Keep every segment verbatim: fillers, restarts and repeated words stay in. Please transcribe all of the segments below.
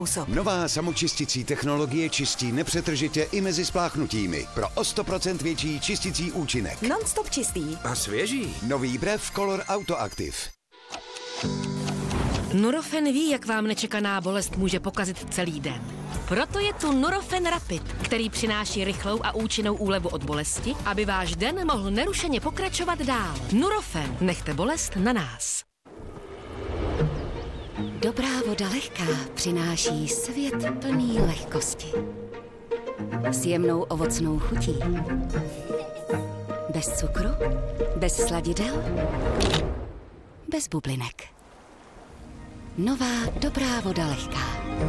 Nová samočisticí technologie čistí nepřetržitě i mezi spláchnutími. Pro o sto procent větší čisticí účinek. Non-stop čistý. A svěží. Nový Brev Color Autoactive. Nurofen ví, jak vám nečekaná bolest může pokazit celý den. Proto je tu Nurofen Rapid, který přináší rychlou a účinnou úlevu od bolesti, aby váš den mohl nerušeně pokračovat dál. Nurofen, nechte bolest na nás. Dobrá voda lehká přináší svět plný lehkosti. S jemnou ovocnou chutí. Bez cukru, bez sladidel, bez bublinek. Nová dobrá voda lehká.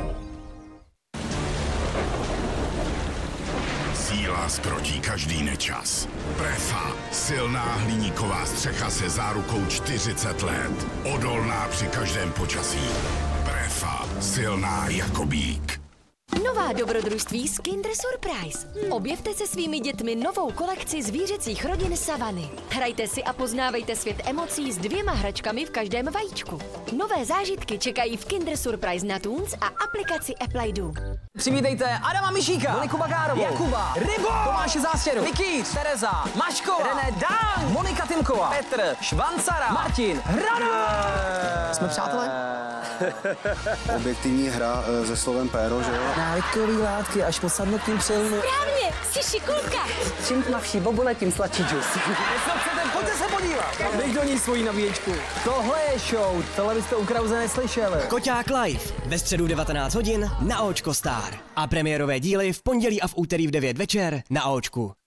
Síla zkrotí každý nečas. Prefa, silná hliníková střecha se zárukou čtyřicet let. Odolná při každém počasí. Prefa, silná jako bík. Nová dobrodružství z Kinder Surprise. Objevte se svými dětmi novou kolekci zvířecích rodin Savany. Hrajte si a poznávejte svět emocí s dvěma hračkami v každém vajíčku. Nové zážitky čekají v Kinder Surprise na Toons a aplikaci ApplyDo. Přivítejte Adama Mišíka, Moniku Bagárovou, Jakuba, Rybo, Tomáše Zástěru, Mikýř, Tereza, Maškova, René Dang, Monika Tymková, Petr, Švancara, Martin, Hrana. Jsme přátelé? Objektivní hra se slovem péro, že jo? Návykový látky až po sadnutým přilnu. Správně, jsi šikulka. Čím tmavší bobule, tím sladší džus. Jestli chcete, pojďte se podívat. Dej do ní svoji nabíječku. Tohle je show, tohle byste u Krause neslyšeli. Koťák live ve středu devatenáct hodin na Aočko Star. A premiérové díly v pondělí a v úterý v devět večer na Aočku.